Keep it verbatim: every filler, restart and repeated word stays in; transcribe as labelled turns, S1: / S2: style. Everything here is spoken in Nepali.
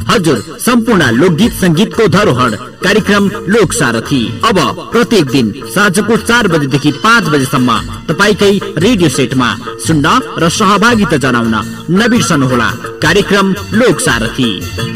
S1: हजुर, सम्पूर्ण लोकगीत संगीतको धरोहर कार्यक्रम लोक सारथी अब प्रत्येक दिन साँझको चार बजेदेखि पाँच बजेसम्म तपाईकै रेडियो सेटमा सुन्न र सहभागिता जनाउन नबिर्सनुहोला कार्यक्रम लोक सारथी।